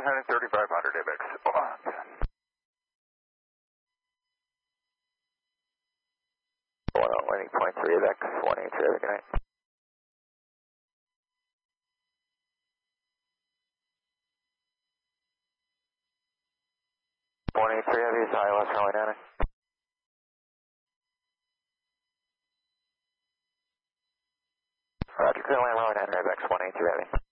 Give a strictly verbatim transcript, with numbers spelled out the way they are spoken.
heading thirty-five hundred A B X. Hold on. one oh, landing point three A B X, one eight three, good night. one eight three Heavy is high west runway nine. Roger, clear land runway nine, A B X, one eight three Heavy.